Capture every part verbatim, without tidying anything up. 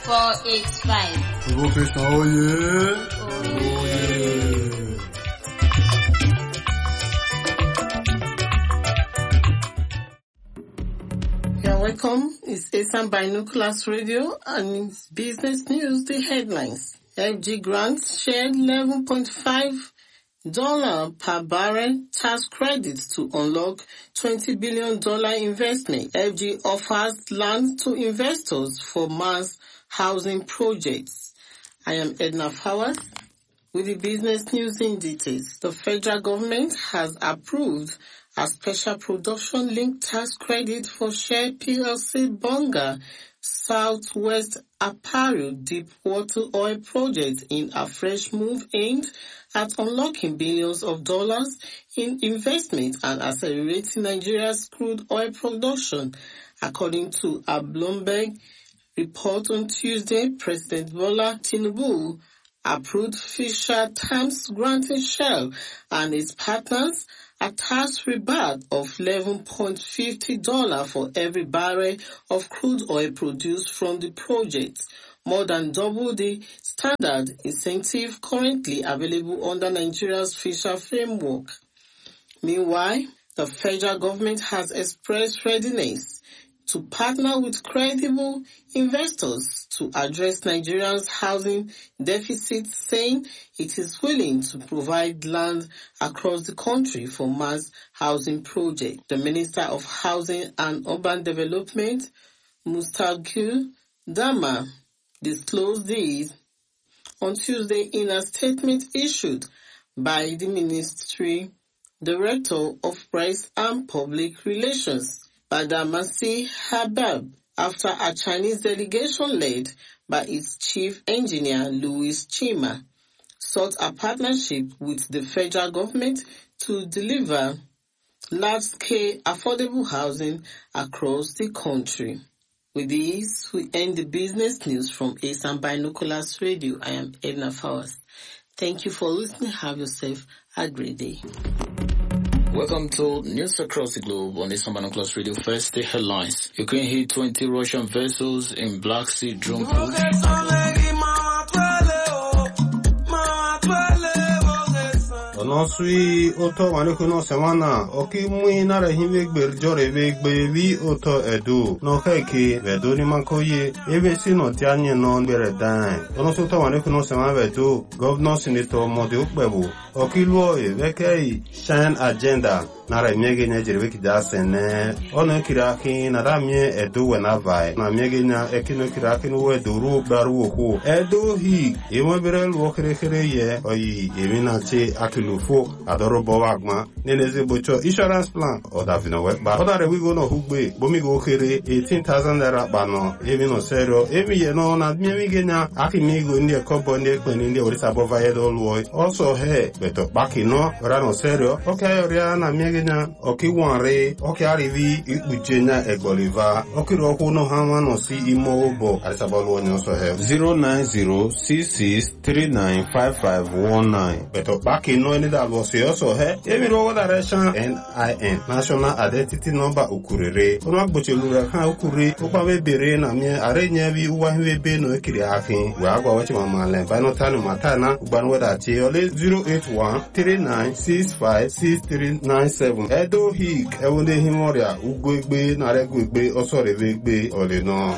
four eight five. Profession, oh yeah. Oh yeah. You're welcome. It's Esan Binoculars Radio and it's business news, the headlines. F G grants shared eleven point five dollars per barrel tax credits to unlock twenty billion dollars investment. F G offers land to investors for mass housing projects. I am Edna Fawad with the business news in details. The federal government has approved a special production-linked tax credit for Shell P L C Bonga Southwest Apparel deep-water oil project in a fresh move aimed at unlocking billions of dollars in investment and accelerating Nigeria's crude oil production. According to a Bloomberg report on Tuesday, President Bola Tinubu approved fiscal terms granting Shell and its partners a tax rebate of eleven point five zero dollars for every barrel of crude oil produced from the project, more than double the standard incentive currently available under Nigeria's fiscal framework. Meanwhile, the federal government has expressed readiness to partner with credible investors to address Nigeria's housing deficit, saying it is willing to provide land across the country for mass housing projects. The Minister of Housing and Urban Development, Mustaqil Dama, disclosed this on Tuesday in a statement issued by the Ministry Director of Press and Public Relations, Badamasi Habab, after a Chinese delegation led by its chief engineer, Louis Chima, sought a partnership with the federal government to deliver large-scale affordable housing across the country. With this, we end the business news from Esan Binoculars Radio. I am Edna Fawaz. Thank you for listening. Have yourself a great day. Welcome to News Across the Globe on Esan Binoculars Radio. First, the headlines. Ukraine hit twenty Russian vessels in Black Sea drone push. Onosui oto wanekuno semana oki mui nara himbe gberjore be gbevi oto edu no keke vedo ni mankoye ebe si no tianye no bere dan onosu oto wanekuno semana vedo governor senator mode ukbebu oki luo e vekei shine agenda nara miege nya jirwe kidasene ono kiraki nara mie edu wena vai na miege nya ekino kiraki no edu ru baru ho edu hi imo bere luo kere kere ye oyi emina che akilu fo adoro bowagma neneze bocho insurance plan o davino we ba odare we go no hugbe bomi go kere eighteen thousand naira bano emi no serio emi ye no na mi genya akimi go ndi ekobo ndi ekpeni ndi orisa bova ye do luo also he beto baki no ora no serio okay ora na mi genya oki wanre oki arivi ikpujenya egboliva oki ro ko no hama no si imo obo arisa bolo nyo so he zero nine zero six six three nine five five one nine beto baki no any that was also he emi ro direction N I N national identity number ukurere ono agboche lura kan ukure opa we bere na mi arenye bi uwa we be no ekiri akin we agwa wachi mama le ba no tanu matana ugban weda ti ole zero eight one three nine six five six three nine seven edo hik ewonde himoria ugwegbe na regwegbe osore wegbe ole no.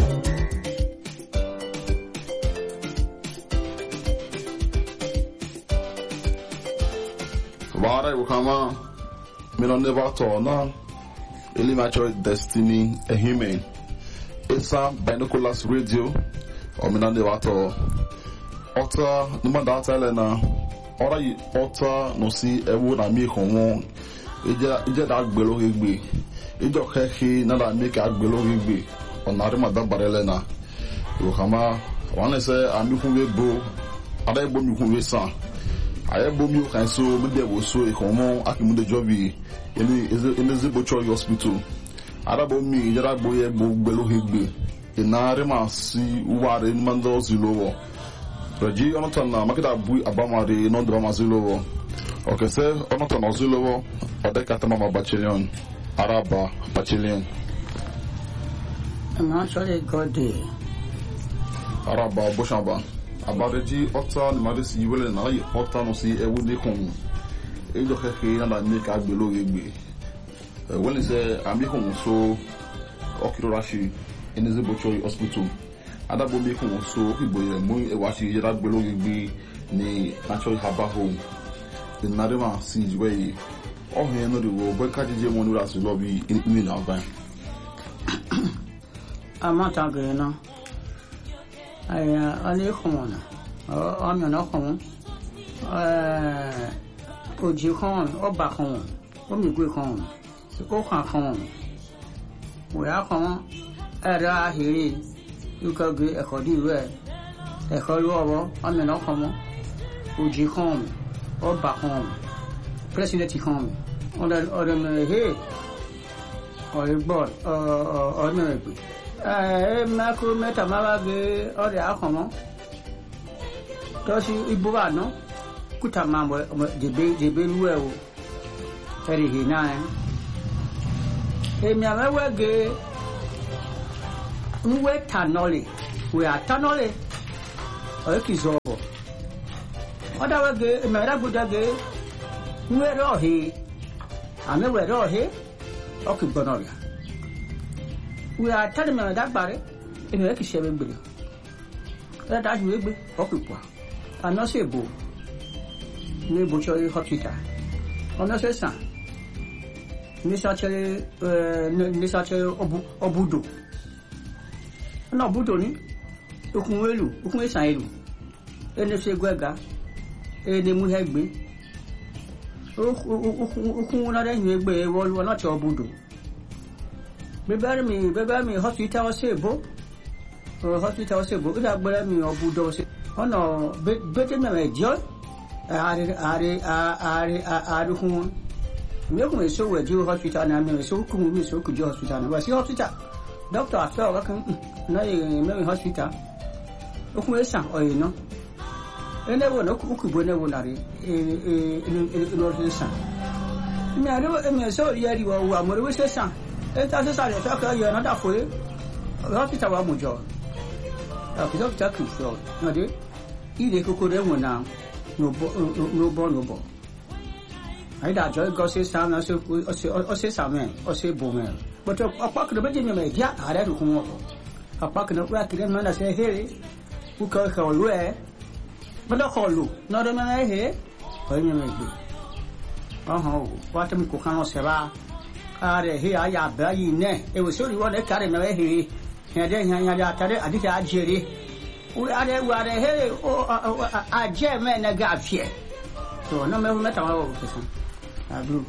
Wara ukama mino never tona ili mature destiny a human. Esan Binoculars Radio o mino never to ota nima data lena ora yi ota no si ewu na mi konwo ija ija da gbelo gbe ijo keke na da mi ka gbelo gbe onare ma da barele na ukama wana se ami kunwe bo ada egbo mi kunwe san I have bombed you can so maybe I was so a common Akimude Jovi in the Zibochoy Hospital. Arabo me, Yaraboye Belo Higby. In Narima, see who are in Mando Zilovo. Raji Onotana, Makeda Bui Abamari, non drama Zilovo. Okay, sir, Onotan Zilovo, or the Katamama Bachelion, Araba, Bachelion. I'm actually got the araba boshamba abadeji ota ni madesi wele na yi ota no si ewu de kon ejo keke na na make agbelo egbe wele se ami kon so okiro rashi enize bochoi hospital adabo mi kon so igboye mu ewashi yera agbelo egbe ni natural harbor home in Narima siege way oh here no the wo boy kaje mo no rasu lobby in in na ban amata ge no ay ani khona o ami na khon eh o ji khon o ba khon o mi gwe khon o khan khon o ya khon era hiri you ka ge e khodi we e kholo wo ami na khon o ji khon o ba khon president khon on a on a he o igbo o o na egbe eh ma ko meta ma ba ge o re akomo to si ibo ba no kuta ma mo de be de be lu e o eri hi na e mi ama we ge nwe tanole we atanole o ki zo o da we ge me ra guda ge nwe ro hi ame we ro hi o ki gbono ya we are telling me that bare inu e ki se be gbere e da ju egbe o ki po ana se bo ni bo cho hospital ona se san ni sa chere ni sa chere obu obudo na obudo ni okun elu okun esan elu ene se gwega ene mu hegbe okun na re yin egbe wo wo na ti obudo bebere mi bebere mi hospital se bo hospital se bo ida gbere mi obudo se ona bete me me jo are are are are hun mi ko me so we jo hospital na me so ku mi so ku jo hospital na wa si hospital doctor after wa kan na ye me hospital okun esan oyin no ene wo no ku ku bo ne wo na re e e no esan mi are wo me so yari wo wa mo re we esan e ta se sare ta ka yo na da fo e hospital wa mo jo a ko ta ku so na de ile ko ko re mo na no bo no bo no bo ai da jo go se sa na so o se o se sa men o se bo men but apa ko be je me dia are ru ko mo apa ko na wa ki na na se he ku ka ka lu e ba da ko lu na do na he ko me me bi aha wa ta mi ko kan o se ba are he aya ba yi ne e wo so ri wo ne ka re me he he de nya nya da ta de adi ta ajere we are we are he o aje me na ga fie so no me me ta wa wo kesan abu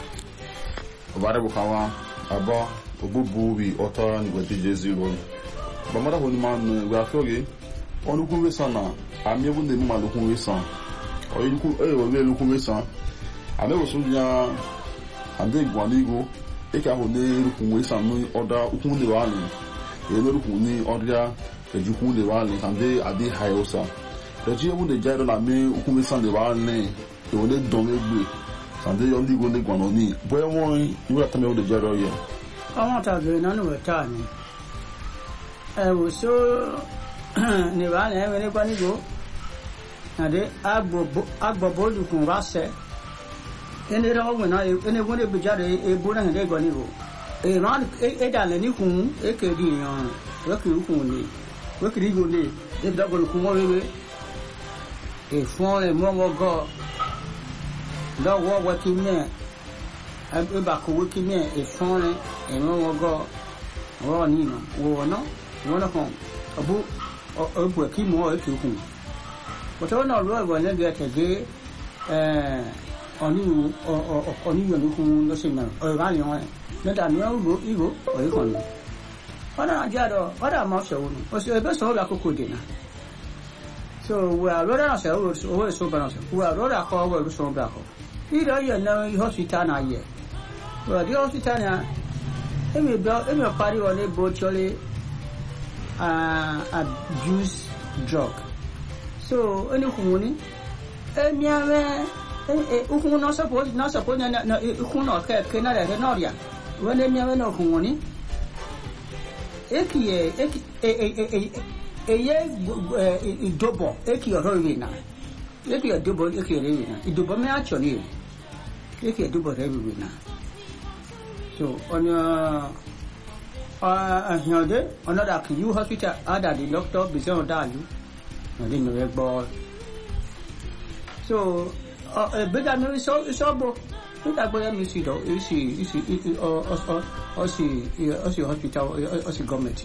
obare bukawa abo obubu bi ota ni we je zero ba mara honi man we afioge onu ku we sana ami ebu ne ma lo ku we san o yi ku e wo we lo ku we san ame wo sun ya ande gwanigo e ka ho ne ru ku we san no oda ku ne wa ni e no ru ku ni oda ejukwu le wa le ande ade hayosa eji ewu de jairo na me ukumi san le wa le e wole don egbe ande yo ligo le gbono ni boy won iwa tame o de jairo ye ama ta ge na no ta ni e wo so ni wa le we le kwa ni go ade agbo agbo bodu kun wa se ene ro we na ene won de bi jare e bo na de go ni go e ran e da le ni kun e ke di yan we ki kun ni we kiri go le e da go ku mo we e fon le mo mo go da wo wa ki me e ba ko we ki me e fon le e mo mo go wo ni no wo no wo na kon abu o bu ki mo e ki ku o to na ro go le ge te ge eh oni o oni yo ni ku no se na o ga ni won na da no go igo o e kon Ona ajado, ona ma se unu. O se be so la kokode na. So we are rather say o so so balance. We are rather ko we so bra ko. Iro ye na hospital na ye. We di hospital na e me do e me pari won e bo chole ah abuse drug. So any kumuni e mi ave e u kumu no suppose no suppose na na u kumu no ke ke na re no ria. We ne mi ave no kumuni ekiye eki e e e eye idobo eki oro iwe na eki idobo eki oro iwe na idobo me actually eki idobo oro iwe na so on your uh here another you hospital other the doctor bizon dalu no dey no egbo so uh bega no so so bo nígbà gbọ́dọ̀ mi sì lọ èsì èsì ọ̀sì ọ̀sì hospital ọ̀sì gọ́ọ̀mẹ̀ntì.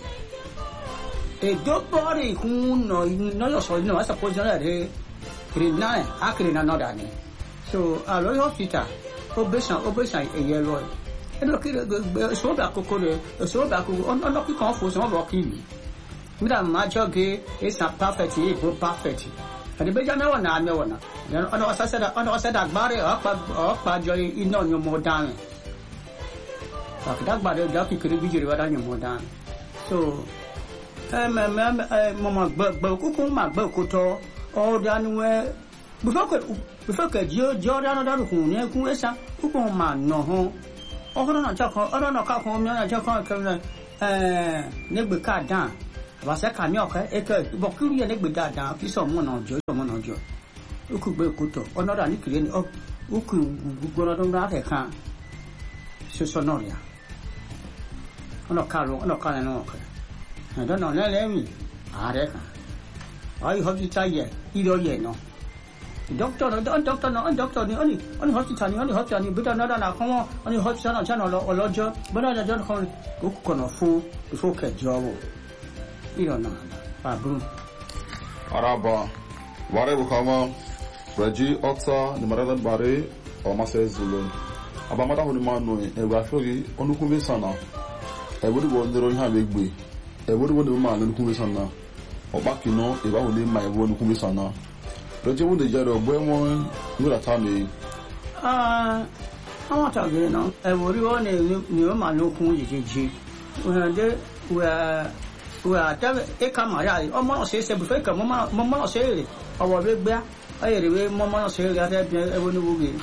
èdò bọ́ọ̀rì ìkún nọ ìnáyọ̀ sọ ní wọ́n sàpọ̀ ìjọba rẹ̀ kiri náà àkìrì náà náà dání. so àlọ́ hospital ó bẹ̀sán ó bẹ̀sán ẹ̀yẹ lọ ẹ̀. ẹ̀dọ̀ kí ìṣòwò bá kókó rẹ̀ ìṣòwò bá kókó ọ̀nà kíkan fò sọ́wọ́n bọ̀ kí mi. nígbà máa jọ́ gé ẹ̀sán perfect yìí bó perfect. àdìbẹ́jà mẹ́wọ̀n náà mẹ́wọ̀n náà. ọ̀nà ọ̀sẹ̀dà ọ̀nà ọ̀sẹ̀dà gbárẹ̀ ọ̀pàjọ iná yọmọ dání. àkàdàgbàdé ọjà kékeré bíjìrì wá dání yọmọ dání. so ẹ mẹ mẹ ẹ mọmọ gbẹ kúkú mà gbẹ kótó ọ̀dà ni wẹ́ bífọ̀kẹ̀ jí ó jẹ́ ọ̀dà náà dárúkú ní ẹkún ẹ̀sà kúkú mà nà hàn ọ̀hún náà jẹ́ kan ọ̀dà náà kákan ọmọ náà jẹ́ kan kẹrin ẹ̀ nígbè ká dán àbàṣẹ kàmí ọ̀kẹ́ ẹ̀kẹ́ bọ̀ kí ló yẹ nígbè dáadáa kí sọ̀mù náà jọ sọ̀mù náà jọ. Uku gbe kuto onoda ni kire ni uku gboro don ra ke kan so sonoria ono karo ono kan no ke na don no le mi are kan ai hospital ye iro ye no doctor no don doctor no doctor ni oni oni hospital ni oni hospital ni bita na na kan oni hospital na channel olojo bona da don kan uku kono fu before ke jowo iro na pa bru araba ware bukama Raji Ota ni Maradan Bare or Masa Zulun. Abamada Honimano, a Rafogi, Onukume Sana. I would go on the Rohan Bigby. I would go to the man Nukume Sana. Or back, you know, if I would name my one Nukume Sana. Raji would the Jado Buemon, Muratami. Ah, I want to get on. I would want a new man no Kunji. When they were. Well, I come out. Almost say, Bufeka, Mamma, Mamma, say, our big bear. I read Mamma say that I wouldn't move.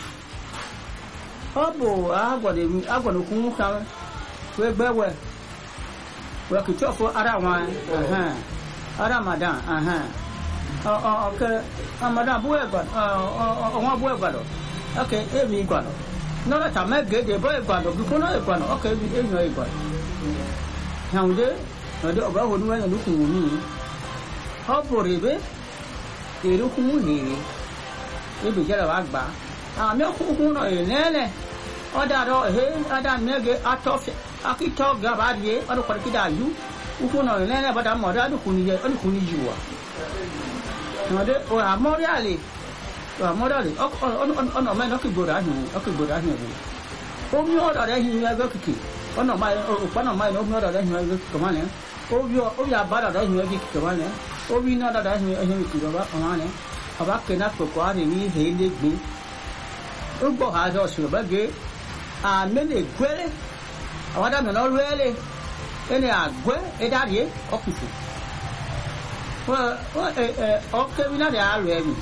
Oh, I got him. I got a cool car. Well, well, well, could talk for Arawan. Uh huh. Aramadan. Uh huh. Oh, okay. I'm Madame Buegon. Oh, one Buegado. Okay, every got. No, that I might get a boy got. Before I got. Okay, we ain't no got. Now, there. Ọdọ ọba wo ni wọn lò kún mi ọbọ rebe èrò kún mu nìyí ebi jẹrẹ wa gbà àmì ọkùnkùn náà ìrìnlẹ ọdọ àdọ ẹhẹ ọdọ mẹgẹ atọfẹ akitọ gàba adìyẹ ọdọ kọrìkìdà àlù kùnkùn náà ìrìnlẹ bàdà mọ ọdọ àdùkùn nìyẹ ọdùkùn nìyí wà ọdọ àmọrí àlè àmọrí àlè ọnà ọmọ ẹni ọkìgbòrò àhìn ọkìgbòrò àhìn ẹbí omi ọdọ rẹ hin ẹgbẹ kìkì ọnà ọmọ ẹni ọpọnà ọmọ ẹni omi ọdọ rẹ hin ẹgbẹ kìkì ọmọ ẹni obi obi abada da hin ẹgbẹ kìkì ọmọ ẹni obi náà dada hin ẹhìn kìkì ọmọ ẹni ọba kẹna kọkọ àrẹ ní ihe ilé gbé ó gbọ ha ṣe ọsùn ọba gé àmẹlẹ gbẹrẹ àwọn dàmì náà rẹlẹ ẹni àgbẹ ẹdàdìẹ ọkùnfò ọkẹ bí náà dẹ àrò ẹmí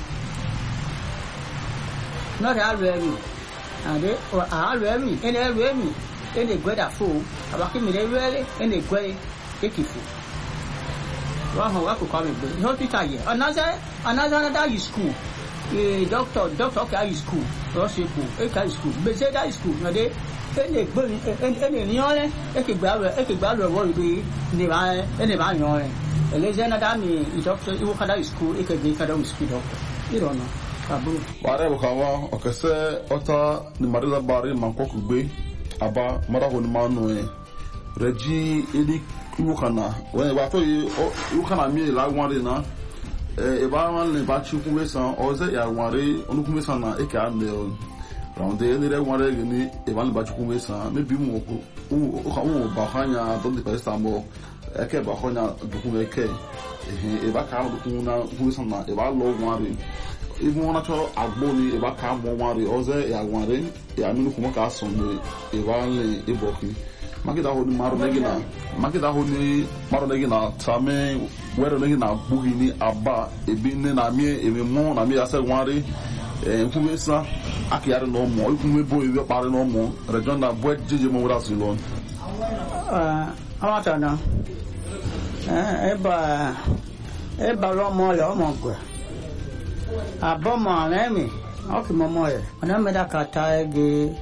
náà dẹ àrò ẹmí àdé àrò ẹmí ẹni ẹrò ẹmí ẹni gbẹdà fò àbákẹ́mi rẹ rẹlẹ ẹni gbẹrẹ ekifo wọn hàn wá kókó àmì gbé hospital yẹ another another another high school ee doctor doctor ọkẹ high school rọṣẹ kù eke high school gbèsè high school nàdé ẹnì gbé ẹnì níyàn rẹ ẹkẹ gbà rẹ ẹkẹ gbà rẹ wọ ìgbé ẹnì bá yàn rẹ ẹlẹsẹ náà mi doctor iwọkadà high school ẹkẹ gbé kadà high school doctor ìrọ̀nà àbúrò. wàrẹ́ bùkàwá ọ̀kẹ́sẹ́ ọ̀tá ni Marida Bare mankọ́kù gbé àbá mọ́tàkùn ní máa nù ẹ̀ rẹ̀ jí ẹni Ukana when ba to Ukana mi la wanre na e ba wan le ba chi kunwe san o ze ya wanre onu kunwe san na e ka me o round de ni re wanre ni e ba le ba chi kunwe san me bi mo ko o ka mo ba hanya don de pesta mo e ke ba honya du kunwe ke e ba ka du kunna kunwe san na e ba lo wanre e mo na to agbo ni e ba ka mo wanre o ze ya wanre ya nu kuma ka son ni e ba le e bo ki Makida honi maro negina makida honi maro negina tame wero negina buhini aba ebine na mi eme mo na mi ase wanre eh nkumesa akiyare no mo ikunme bo iwe pare no mo region na bo jeje mo wura silon ah awata na eh eba e balo mo le mo gwe abo mo na mi o ki mo mo e na me da ka ta ge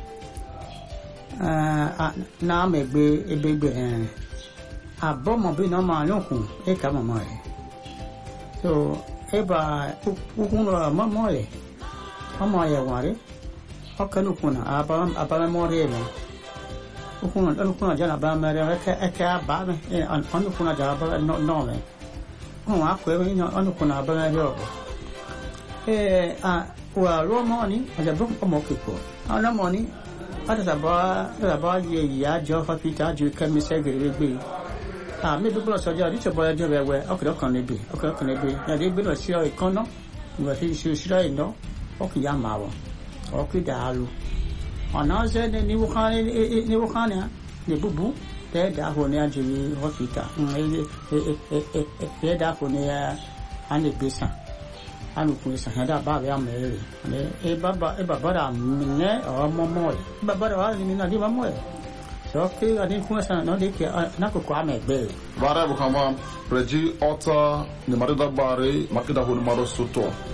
ah na me gbe ebe gbe eh abo mo bi no ma yokun e ka mo mo e so e ba u kun ro mo mo e mo mo e wa re o ka nu kun aba aba mo re me u kun u kun ja na ba me re ka e ka ba me e an an kun ja ba no no me oh akwe we no an kun aba me re o e a wa ro mo ni a ja bu mo ki ko ana mo ni ata sa ba sa ba ye ya jo hospital ju ke mi se gere gbe ah me bi so ja ri so bo je we we o ko kan le bi o ko kan le bi ya de bi no si o ikon no wa si si si ra no o ki ya ma wo o ki da lu ona se ne ni wo kan ni wo kan ya ni bubu te da ho ne aju ni hospital e e e da ho ne ya ani bi san anu kun sa hada ba ya me re e baba e baba da ne o mo mo baba da ni na di ma mo so ke ani kun sa no de ke na ko kwa me be Vare bukama preji ota ni marida bare makida ho ni maro soto